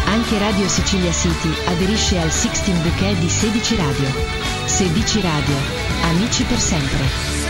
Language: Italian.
Anche Radio Sicilia City aderisce al 16 Bouquet di 16 Radio. 16 Radio. Amici per sempre.